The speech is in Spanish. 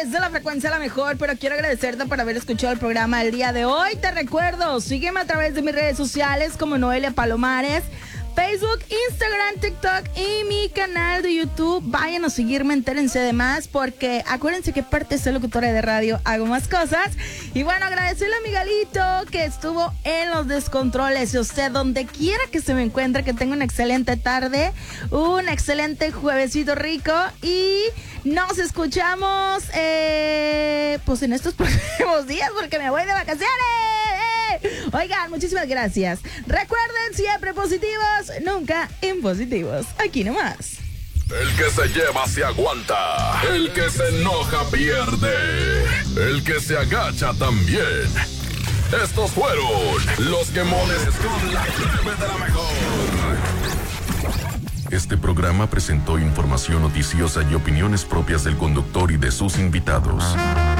través de la frecuencia la mejor, pero quiero agradecerte por haber escuchado el programa el día de hoy. Te recuerdo, sígueme a través de mis redes sociales como Noelia Palomares, Facebook, Instagram, TikTok y mi canal de YouTube. Vayan a seguirme, entérense de más, porque acuérdense que parte de ser locutora de radio hago más cosas. Y bueno, agradecerle a Miguelito que estuvo en los descontroles. Y usted, donde quiera que se me encuentre, que tenga una excelente tarde, un excelente juevesito rico. Y nos escuchamos pues en estos próximos días, porque me voy de vacaciones. Oigan, muchísimas gracias. Recuerden, siempre positivos, nunca impositivos. Aquí nomás. El que se lleva se aguanta. El que se enoja pierde. El que se agacha también. Estos fueron los quemones con la crema de la mejor. Este programa presentó información noticiosa y opiniones propias del conductor y de sus invitados.